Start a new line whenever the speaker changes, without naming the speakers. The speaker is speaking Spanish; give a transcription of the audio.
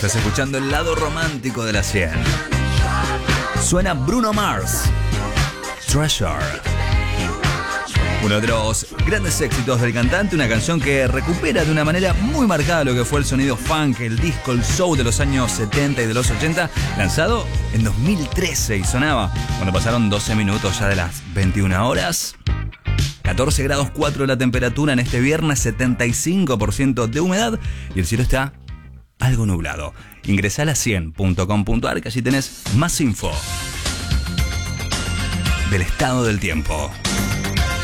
Estás escuchando el lado romántico de la 100. Suena Bruno Mars, Treasure. Uno de los grandes éxitos del cantante, una canción que recupera de una manera muy marcada lo que fue el sonido funk, el disco, el soul de los años 70 y de los 80, lanzado en 2013 y sonaba cuando pasaron 12 minutos ya de las 21 horas. 14 grados 4 la temperatura en este viernes, 75% de humedad y el cielo está algo nublado. Ingresá a la100.com.ar que allí tenés más info del estado del tiempo.